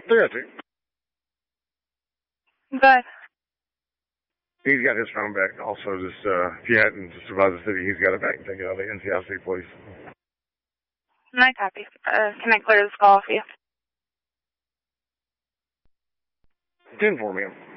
302. Good. He's got his phone back. Also, just if you hadn't survived the city, he's got it back. Take it out of the NCIC, please. I copy. Can I clear this call for you? 10 for me.